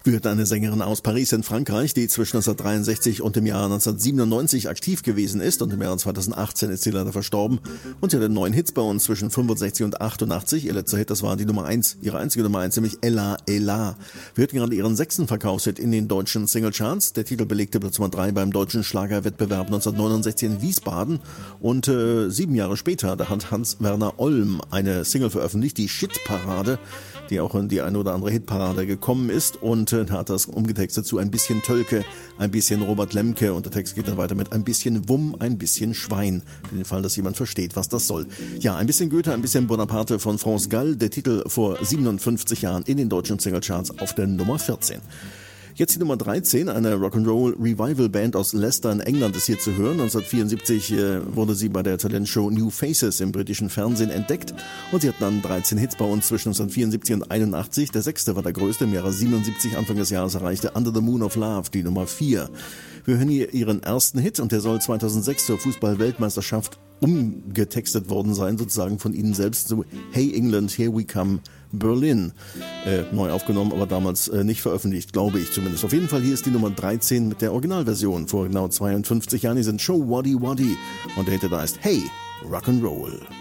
Wir hatten eine Sängerin aus Paris in Frankreich, die zwischen 1963 und dem Jahr 1997 aktiv gewesen ist und im Jahr 2018 ist sie leider verstorben und sie hatte 9 Hits bei uns zwischen 65 und 88. Ihr letzter Hit, das war die Nummer 1, ihre einzige Nummer 1, nämlich Ella Ella. Wir hatten gerade ihren 6. Verkaufshit in den deutschen Singlecharts. Der Titel belegte Platz Nummer 3 beim deutschen Schlagerwettbewerb 1969 in Wiesbaden und 7 Jahre später, da hat Hans-Werner Olm eine Single veröffentlicht, die Shit-Parade, die auch in die eine oder andere Hitparade gekommen ist und da hat das umgetextet zu ein bisschen Tölke, ein bisschen Robert Lemke und der Text geht dann weiter mit ein bisschen Wumm, ein bisschen Schwein, für den Fall, dass jemand versteht, was das soll. Ja, ein bisschen Goethe, ein bisschen Bonaparte von France Gall, der Titel vor 57 Jahren in den deutschen Singlecharts auf der Nummer 14. Jetzt die Nummer 13, eine Rock'n'Roll Revival Band aus Leicester in England ist hier zu hören. 1974 wurde sie bei der Talentshow New Faces im britischen Fernsehen entdeckt und sie hatten dann 13 Hits bei uns zwischen 1974 und 81. Der 6. war der größte, im Jahre 77, Anfang des Jahres erreichte Under the Moon of Love, die Nummer 4. Wir hören hier ihren ersten Hit und der soll 2006 zur Fußball-Weltmeisterschaft umgetextet worden sein, sozusagen von ihnen selbst, so Hey England, here we come, Berlin. Neu aufgenommen, aber damals nicht veröffentlicht, glaube ich zumindest. Auf jeden Fall, hier ist die Nummer 13 mit der Originalversion vor genau 52 Jahren. Die sind Show Waddy Waddy und der Hit heißt Hey, Rock'n'Roll.